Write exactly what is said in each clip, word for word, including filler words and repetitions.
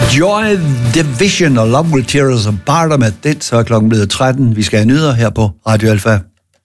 Joy Division og Love Will Tear Us Apart med den, så er klokken blevet tretten. Vi skal have nyheder her på Radio Alfa.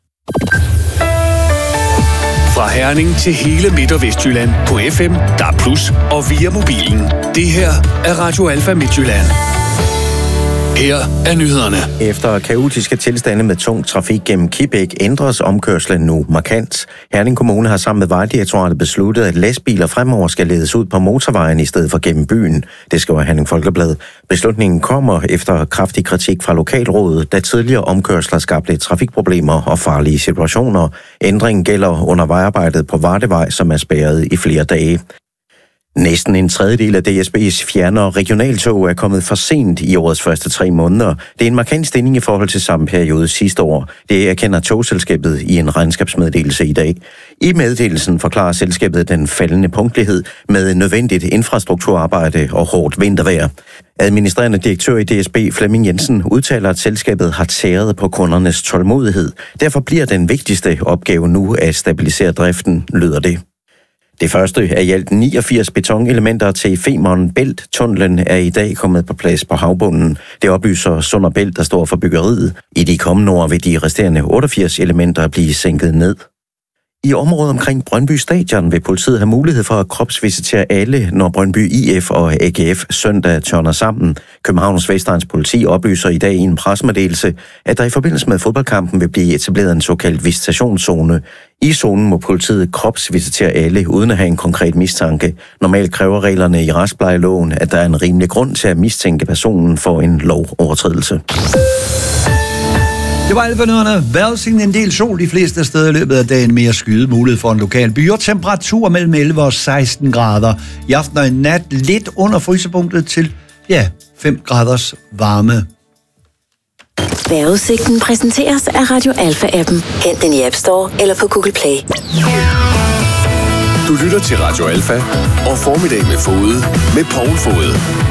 Fra Herning til hele Midt- og Vestjylland på F M, D A B plus, og via mobilen. Det her er Radio Alfa Midtjylland. Her er nyhederne. Efter kaotiske tilstande med tung trafik gennem Kibæk ændres omkørslen nu markant. Herning Kommune har sammen med Vejdirektoratet besluttet, at lastbiler fremover skal ledes ud på motorvejen i stedet for gennem byen. Det skriver Herning Folkeblad. Beslutningen kommer efter kraftig kritik fra lokalrådet, da tidligere omkørsler skabte trafikproblemer og farlige situationer. Ændringen gælder under vejarbejdet på Vardevej, som er spærret i flere dage. Næsten en tredjedel af D S B's fjerne regionaltog er kommet for sent i årets første tre måneder. Det er en markant stigning i forhold til samme periode sidste år. Det erkender togselskabet i en regnskabsmeddelelse i dag. I meddelelsen forklarer selskabet den faldende punktlighed med nødvendigt infrastrukturarbejde og hårdt vintervejr. Administrerende direktør i D S B, Flemming Jensen, udtaler, at selskabet har tæret på kundernes tålmodighed. Derfor bliver den vigtigste opgave nu at stabilisere driften, lyder det. Det første af i alt niogfirs betonelementer til Femern Bælt-tunnelen er i dag kommet på plads på havbunden. Det oplyser Sund og Bælt, der står for byggeriet. I de kommende år vil de resterende otteogfirs elementer blive sænket ned. I området omkring Brøndby Stadion vil politiet have mulighed for at kropsvisitere alle, når Brøndby I F og A G F søndag tørner sammen. Københavns Vestegns politi oplyser i dag i en pressemeddelelse, at der i forbindelse med fodboldkampen vil blive etableret en såkaldt visitationszone. I zonen må politiet kropsvisitere alle, uden at have en konkret mistanke. Normalt kræver reglerne i retsplejeloven, at der er en rimelig grund til at mistænke personen for en lovovertrædelse. Det var alt for nyhederne. Vejrudsigten en del sol de fleste steder i løbet af dagen. Mere skyde, mulighed for en lokal by og temperatur mellem elleve og seksten grader. I aften og i nat lidt under frysepunktet til, ja, fem graders varme. Vejrudsigten præsenteres af Radio Alfa-appen. Hent den i App Store eller på Google Play. Du lytter til Radio Alfa og Formiddag med Fode med Poul Fode.